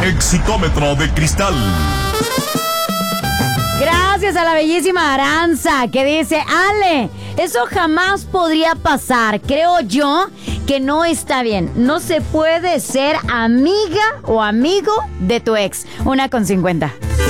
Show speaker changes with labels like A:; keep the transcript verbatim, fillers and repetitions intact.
A: Exitómetro de cristal.
B: Gracias a la bellísima Aranza que dice: Ale, eso jamás podría pasar. Creo yo que no está bien. No se puede ser amiga o amigo de tu ex. Una con cincuenta.